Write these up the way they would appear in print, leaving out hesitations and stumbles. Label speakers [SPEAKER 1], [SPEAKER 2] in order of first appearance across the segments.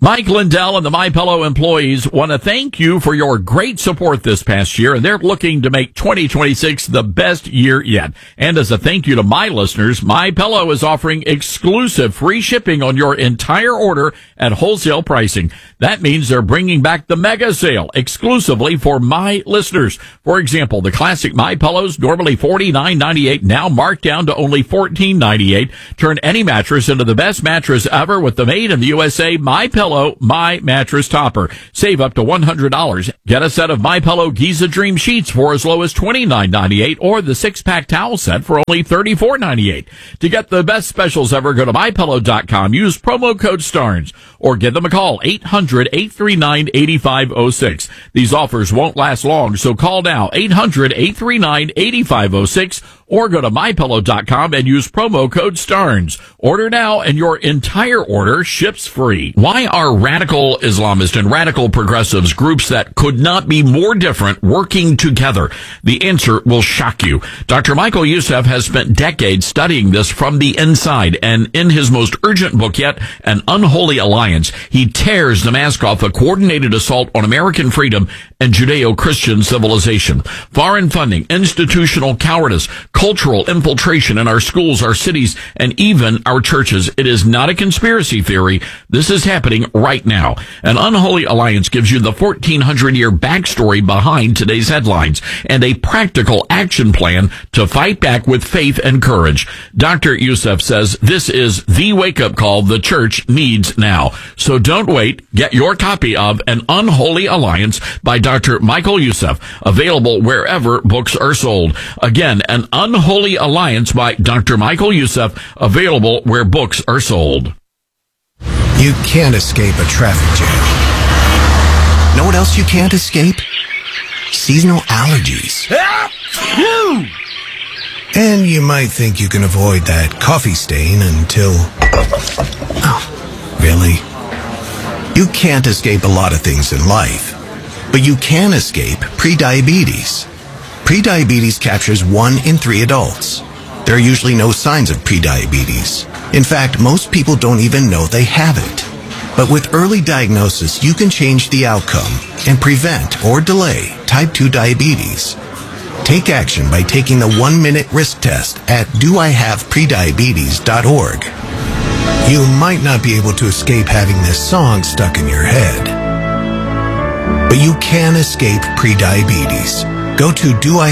[SPEAKER 1] Mike Lindell and the MyPillow employees want to thank you for your great support this past year, and they're looking to make 2026 the best year yet. And as a thank you to my listeners, MyPillow is offering exclusive free shipping on your entire order at wholesale pricing. That means they're bringing back the mega sale exclusively for my listeners. For example, the classic MyPillows, normally $49.98, now marked down to only $14.98. Turn any mattress into the best mattress ever with the made in the USA MyPillow My Mattress Topper. Save up to $100. Get a set of MyPillow Giza Dream Sheets for as low as $29.98 or the 6-pack towel set for only $34.98. To get the best specials ever, go to MyPillow.com. Use promo code STARNS or give them a call, 800-839-8506. These offers won't last long, so call now, 800-839-8506 or go to MyPillow.com and use promo code STARNS. Order now and your entire order ships free. Why are radical Islamists and radical progressives, groups that could not be more different, working together? The answer will shock you. Dr. Michael Youssef has spent decades studying this from the inside, and in his most urgent book yet, An Unholy Alliance, he tears the mask off a coordinated assault on American freedom and Judeo-Christian civilization. Foreign funding, institutional cowardice, cultural infiltration in our schools, our cities, and even our churches. It is not a conspiracy theory. This is happening right now. An Unholy Alliance gives you the 1,400-year backstory behind today's headlines and a practical action plan to fight back with faith and courage. Dr. Youssef says this is the wake-up call the church needs now. So don't wait. Get your copy of An Unholy Alliance by Dr. Michael Youssef, available wherever books are sold. Again, An Unholy Alliance by Dr. Michael Youssef, available where books are sold.
[SPEAKER 2] You can't escape a traffic jam. Know what else you can't escape? Seasonal allergies. And you might think you can avoid that coffee stain until... Oh, really? You can't escape a lot of things in life, but you can escape prediabetes. Prediabetes captures 1 in 3 adults. There are usually no signs of prediabetes. In fact, most people don't even know they have it. But with early diagnosis, you can change the outcome and prevent or delay type 2 diabetes. Take action by taking the 1-minute risk test at doihaveprediabetes.org. You might not be able to escape having this song stuck in your head, but you can escape prediabetes. Go to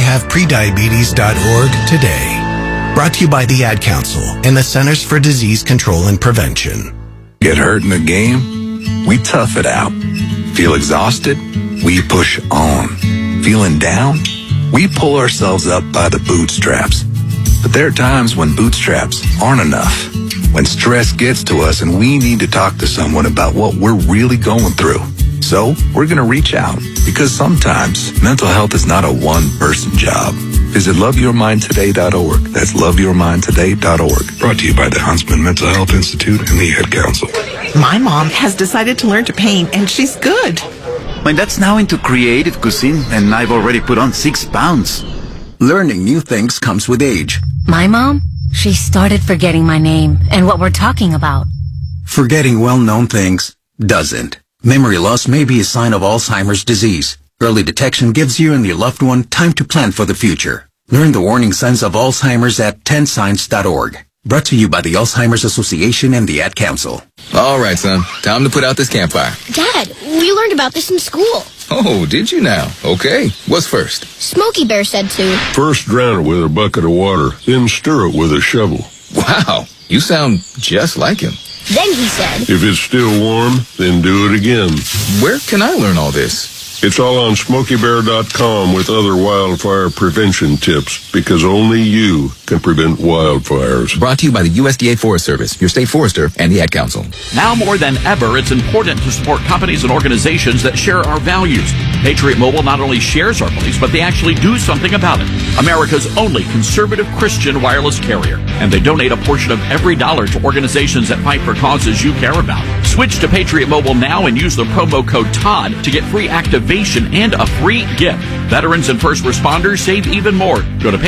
[SPEAKER 2] doihaveprediabetes.org today. Brought to you by the Ad Council and the Centers for Disease Control and Prevention.
[SPEAKER 3] Get hurt in the game? We tough it out. Feel exhausted? We push on. Feeling down? We pull ourselves up by the bootstraps. But there are times when bootstraps aren't enough. When stress gets to us and we need to talk to someone about what we're really going through. So we're going to reach out, because sometimes mental health is not a one-person job. Visit loveyourmindtoday.org. That's loveyourmindtoday.org. Brought to you by the Huntsman Mental Health Institute and the Ad Council.
[SPEAKER 4] My mom has decided to learn to paint, and she's good.
[SPEAKER 5] My dad's now into creative cuisine, and I've already put on 6 pounds.
[SPEAKER 6] Learning new things comes with age.
[SPEAKER 7] My mom, she started forgetting my name and what we're talking about.
[SPEAKER 6] Forgetting well-known things doesn't. Memory loss may be a sign of Alzheimer's disease. Early detection gives you and your loved one time to plan for the future. Learn the warning signs of Alzheimer's at 10signs.org. Brought to you by the Alzheimer's Association and the Ad Council.
[SPEAKER 8] All right, son. Time to put out this campfire.
[SPEAKER 9] Dad, we learned about this in school.
[SPEAKER 8] Oh, did you now? Okay. What's first?
[SPEAKER 9] Smokey Bear said to.
[SPEAKER 10] First drown it with a bucket of water, then stir it with a shovel.
[SPEAKER 8] Wow. You sound just like him.
[SPEAKER 9] Then he said.
[SPEAKER 10] If it's still warm, then do it again.
[SPEAKER 8] Where can I learn all this?
[SPEAKER 10] It's all on SmokeyBear.com with other wildfire prevention tips, because only you can prevent wildfires.
[SPEAKER 8] Brought to you by the USDA Forest Service, your state forester, and the Ad Council.
[SPEAKER 1] Now more than ever, it's important to support companies and organizations that share our values. Patriot Mobile not only shares our beliefs, but they actually do something about it. America's only conservative Christian wireless carrier. And they donate a portion of every dollar to organizations that fight for causes you care about. Switch to Patriot Mobile now and use the promo code TODD to get free activation and a free gift. Veterans and first responders save even more. Go to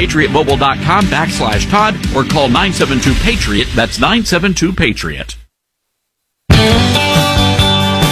[SPEAKER 1] patriotmobile.com/Todd or call 972-PATRIOT. That's 972-PATRIOT.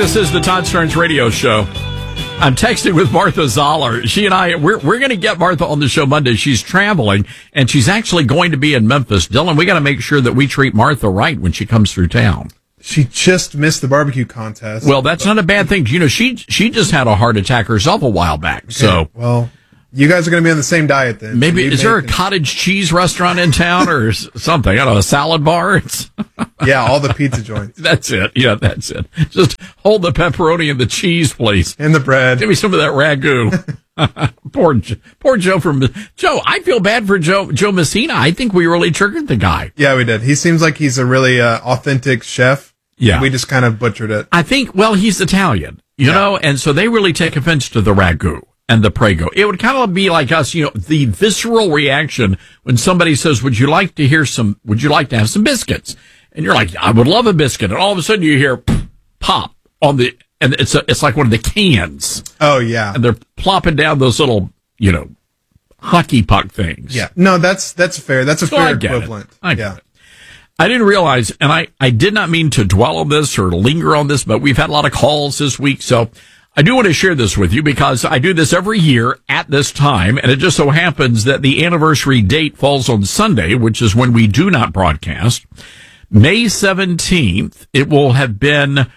[SPEAKER 1] This is the Todd Starnes Radio Show. I'm texting with Martha Zoller. She and we're going to get Martha on the show Monday. She's traveling, and she's actually going to be in Memphis. Dylan, we got to make sure that we treat Martha right when she comes through town.
[SPEAKER 11] She just missed the barbecue contest.
[SPEAKER 1] Well, that's not a bad thing. You know, she just had a heart attack herself a while back. Okay. So,
[SPEAKER 11] well, you guys are going to be on the same diet then.
[SPEAKER 1] Maybe is there a cottage cheese restaurant in town or something? I don't know, a salad bar?
[SPEAKER 11] Yeah, all the pizza joints.
[SPEAKER 1] That's it. Yeah, that's it. Just hold the pepperoni and the cheese, please.
[SPEAKER 11] And the bread.
[SPEAKER 1] Give me some of that ragu. Poor Joe Joe, I feel bad for Joe Messina. I think we really triggered the guy.
[SPEAKER 11] Yeah, we did. He seems like he's a really authentic chef.
[SPEAKER 1] Yeah.
[SPEAKER 11] We just kind of butchered it.
[SPEAKER 1] I think, well, he's Italian, you know, and so they really take offense to the ragu and the prego. It would kind of be like us, you know, the visceral reaction when somebody says, would you like to have some biscuits? And you're like, I would love a biscuit. And all of a sudden you hear pop on and it's like one of the cans.
[SPEAKER 11] Oh, yeah.
[SPEAKER 1] And they're plopping down those little, you know, hockey puck things.
[SPEAKER 11] Yeah. No, that's fair. That's a fair equivalent.
[SPEAKER 1] I get it. I didn't realize, and I did not mean to dwell on this or linger on this, but we've had a lot of calls this week. So I do want to share this with you because I do this every year at this time. And it just so happens that the anniversary date falls on Sunday, which is when we do not broadcast. May 17th, it will have been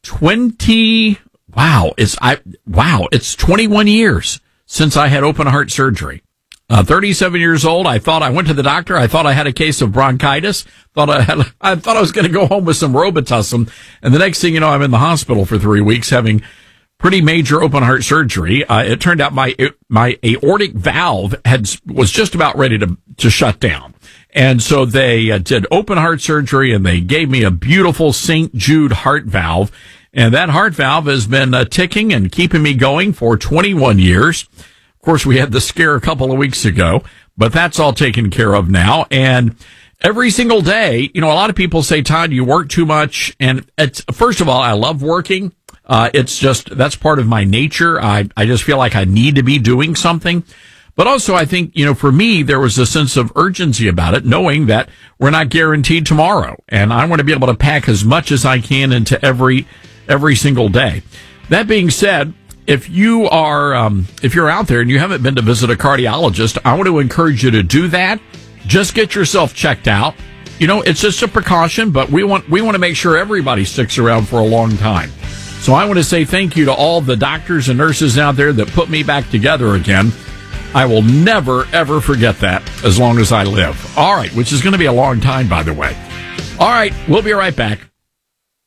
[SPEAKER 1] it's 21 years since I had open heart surgery. 37 years old. I went to the doctor. I thought I had a case of bronchitis. I thought I was going to go home with some Robitussin. And the next thing you know, I'm in the hospital for 3 weeks having pretty major open heart surgery. It turned out my aortic valve was just about ready to shut down. And so they did open heart surgery and they gave me a beautiful St. Jude heart valve. And that heart valve has been ticking and keeping me going for 21 years. Of course, we had the scare a couple of weeks ago, but that's all taken care of now. And every single day, you know, a lot of people say, Todd, you work too much. And first of all, I love working. That's part of my nature. I just feel like I need to be doing something. But also, I think, you know, for me, there was a sense of urgency about it, knowing that we're not guaranteed tomorrow. And I want to be able to pack as much as I can into every single day. That being said, if you're out there and you haven't been to visit a cardiologist, I want to encourage you to do that. Just get yourself checked out. You know, it's just a precaution, but we want to make sure everybody sticks around for a long time. So I want to say thank you to all the doctors and nurses out there that put me back together again. I will never, ever forget that as long as I live. All right, which is going to be a long time, by the way. All right, we'll be right back.